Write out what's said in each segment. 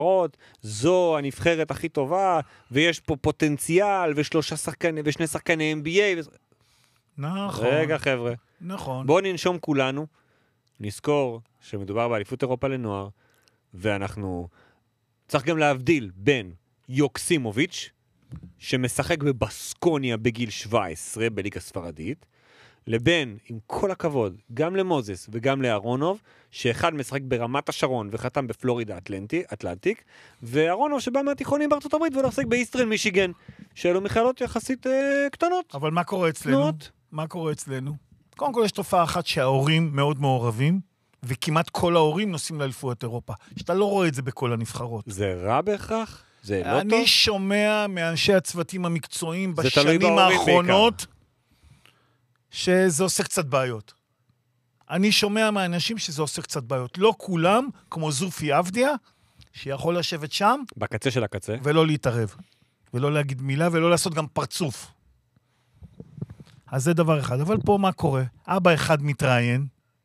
זו הנבחרת הכי טובה, ויש פה פוטנציאל, ושני שחקני NBA. נכון. רגע, חבר'ה. נכון. בואו ננשום כולנו, נזכור שמדובר באליפות אירופה לנוער, ואנחנו צריך גם להבדיל בין יוקסימוביץ', שמשחק בבסקוניה בגיל 17 בליגה ספרדית, לבין, עם כל הכבוד, גם למוזס וגם לארונוב, שאחד משחק ברמת השרון וחתם בפלורידה אטלנטיק, וארונוב שבא מהתיכונים בארצות הברית ולחזק באיסטרן מישיגן, שאלו מכללות יחסית קטנות. אבל מה קורה אצלנו? מה קורה אצלנו? קודם כל יש תופעה אחת שההורים מאוד מעורבים, וכמעט כל ההורים נוסעים לאליפויות אירופה. שאתה לא רואה את זה בכל הנבחרות. זה רע בהכרח? זה לא טוב? אני שומע מאנשי הצוותים המקצועיים בשנים האחרונות, שזה עושה קצת בעיות. אני שומע מהאנשים שזה עושה קצת בעיות. לא כולם, כמו זופי אבדיה, שיכול לשבת שם. בקצה של הקצה. ולא להתערב. ולא להגיד מילה, ולא לעשות גם פרצוף. אז זה דבר אחד. אבל פה מה קורה? אבא אחד מתראיין,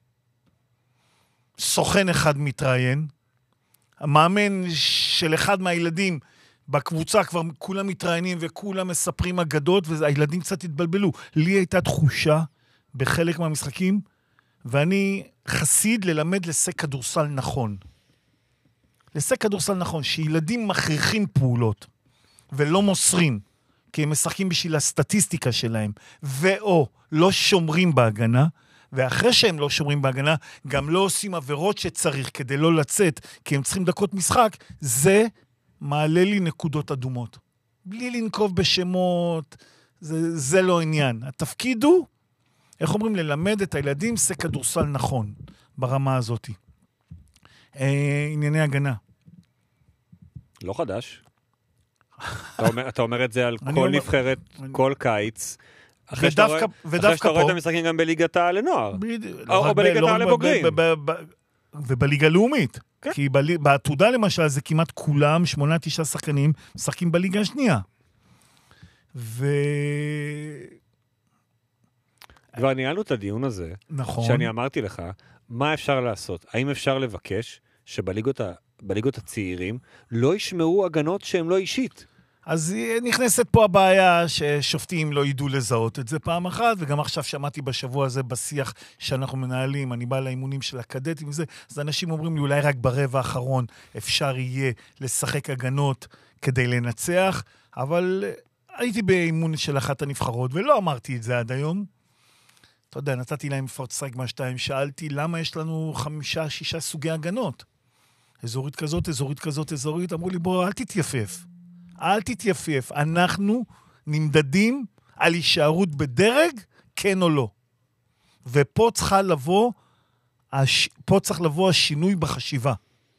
סוכן אחד מתראיין, המאמן של אחד מהילדים בקבוצה כבר כולם מתראיינים וכולם מספרים אגדות, והילדים קצת התבלבלו. לי הייתה תחושה בחלק מהמשחקים, ואני חסיד ללמד לסק כדורסל נכון. לסק כדורסל נכון, שילדים מכריחים פעולות, ולא מוסרים, כי הם משחקים בשביל הסטטיסטיקה שלהם, ואו לא שומרים בהגנה, ואחרי שהם לא שומרים בהגנה, גם לא עושים עבירות שצריך כדי לא לצאת, כי הם צריכים דקות משחק, זה מעלה לי נקודות אדומות. בלי לנקוב בשמות, זה לא עניין. התפקיד הוא, איך אומרים, ללמד את הילדים סק כדורסל נכון, ברמה הזאת. ענייני הגנה. לא חדש. אתה אומר את זה על כל נבחרת, כל קיץ, אחרי שאתה רואה את המשחקים גם בליגת העל לנוער, או בליגת העל לבוגרים. ובליגה לאומית. כי בעתודה למשל זה כמעט כולם, 8-9 שחקנים, משחקים בליגה השנייה. כבר ניהלנו את הדיון הזה, נכון. שאני אמרתי לך, מה אפשר לעשות? האם אפשר לבקש שבליגות הצעירים לא ישמעו הגנות שהן לא אישית? אז נכנסת פה הבעיה ששופטים לא ידעו לזהות את זה פעם אחת, וגם עכשיו שמעתי בשבוע הזה בשיח שאנחנו מנהלים, אני בא לאימונים של הקדטים וזה, אז אנשים אומרים לי אולי רק ברבע האחרון אפשר יהיה לשחק הגנות כדי לנצח, אבל הייתי באימון של אחת הנבחרות ולא אמרתי את זה עד היום. אתה יודע, נתתי להם פורטסטרייק מהשתיים, שאלתי למה יש לנו 5-6 סוגי הגנות. אזורית כזאת, אזורית כזאת, אזורית, אמרו לי בוא אל תתייפף. אל תתייפף, אנחנו נמדדים על הישארות בדרג, כן או לא. ופה צריך לבוא השינוי בחשיבה.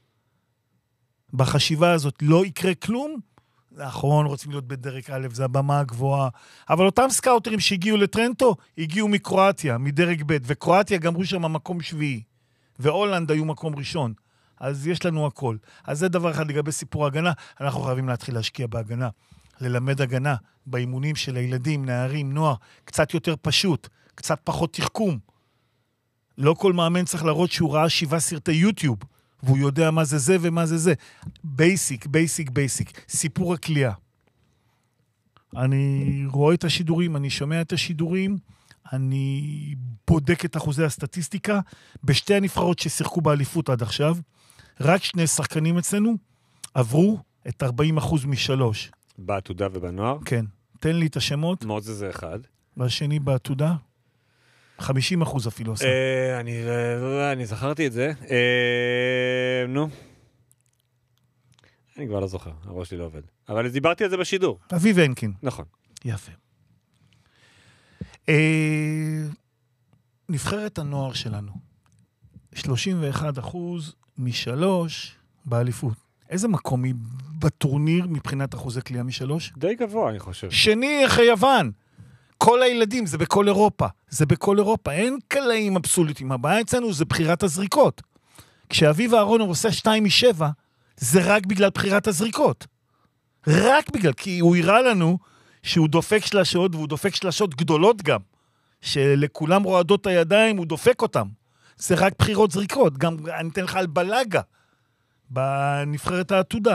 בחשיבה הזאת לא יקרה כלום, נכון, רוצים להיות בדרג א', זה הבמה הגבוהה, אבל אותם סקאוטרים שהגיעו לטרנטו, הגיעו מקרואטיה, מדרג ב', וקרואטיה גמרו שם מקום שביעי, והולנד היו מקום ראשון. אז יש לנו הכל. אז זה דבר אחד לגבי סיפור הגנה, אנחנו חייבים להתחיל להשקיע בהגנה, ללמד הגנה באימונים של הילדים, נערים, נוער, קצת יותר פשוט, קצת פחות תחכום. לא כל מאמן צריך להראות שהוא ראה 7 סרטי יוטיוב, והוא יודע מה זה זה ומה זה זה. בייסיק, בייסיק, בייסיק. סיפור הקליעה. אני רואה את השידורים, אני שומע את השידורים, אני בודק את אחוזי הסטטיסטיקה, בשתי הנבחרות ששיחקו באליפות עד עכשיו, רק 2 שחקנים אצלנו עברו את 40% משלוש. בעתודה ובנוער? כן. תן לי את השמות. מוזס זה אחד. והשני בעתודה? 50% אפילו עושה. אני זכרתי את זה. נו. אני כבר לא זוכר, הראש שלי לא עובד. אבל דיברתי על זה בשידור. אביב הנקין. נכון. יפה. נבחרת הנוער שלנו. 31% משלוש באליפות. איזה מקום היא בטורניר מבחינת אחוזי קליעה משלוש? די גבוה, אני חושב. שני אחרי יוון. כל הילדים, זה בכל אירופה. זה בכל אירופה. אין קלעים אבסולוטיים. הבעיה אצלנו זה בחירת הזריקות. כשאביב אהרונוב עושה 2-7, זה רק בגלל בחירת הזריקות. רק בגלל, כי הוא הראה לנו שהוא דופק שלשות, והוא דופק שלשות גדולות גם. שלכולם רועדות הידיים, הוא דופק אותם. זה רק בחירות זריקות. גם אני אתן לך על בלגה, בנבחרת העתודה.